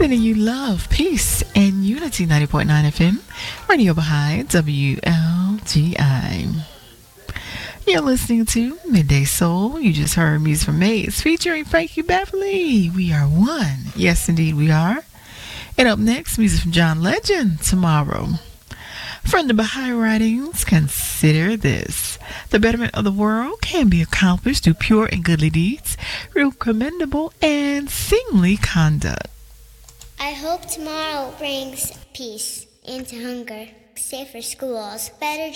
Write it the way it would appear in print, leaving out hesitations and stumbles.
Sending you love, peace, and unity. 90.9 FM, Radio Baha'i, WLGI. You're listening to Midday Soul. You just heard music from Maze featuring Frankie Beverly. We are one. Yes, indeed, we are. And up next, music from John Legend tomorrow. From the Baha'i writings, consider this. The betterment of the world can be accomplished through pure and goodly deeds, real commendable and seemly conduct. I hope tomorrow brings peace into hunger, safer schools, better